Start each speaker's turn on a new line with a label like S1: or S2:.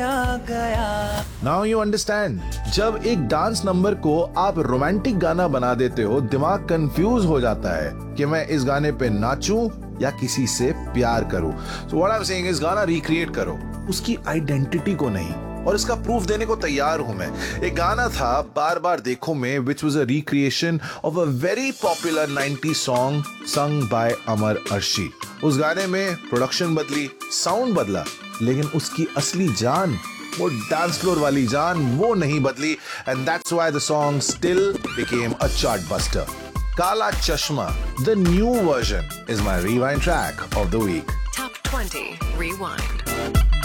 S1: आ गया।
S2: Now you understand, जब एक डांस नंबर को आप रोमांटिक गाना बना देते हो, दिमाग कंफ्यूज हो जाता है कि मैं इस गाने पे नाचूं या किसी से प्यार करूं। So what I am saying is गाना रिक्रिएट करो, उसकी आइडेंटिटी को नहीं। और इसका प्रूफ देने को तैयार हूं मैं। एक गाना था बार बार देखो में, which was a recreation of a very popular 90 song sung by अमर अर्शी। उस गाने में प्रोडक्शन बदली, साउंड बदला, लेकिन उसकी असली जान, वो डांस फ्लोर वाली जान, वो नहीं बदली। And that's why the song still became a chart buster. काला चश्मा, the new version, is my rewind track of the week.
S3: Top 20 Rewind.